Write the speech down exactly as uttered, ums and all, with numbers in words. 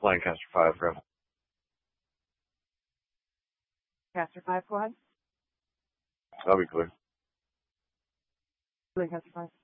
Lancaster five, go. Lancaster five, go ahead. I'll be clear. Lancaster five.